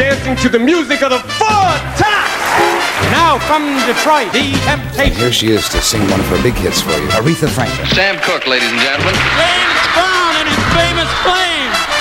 dancing to the music of the Ford Tops. Now from Detroit, the Temptations. Here she is to sing one of her big hits for you, Aretha Franklin. Sam Cooke, ladies and gentlemen. James Brown and his famous Flames.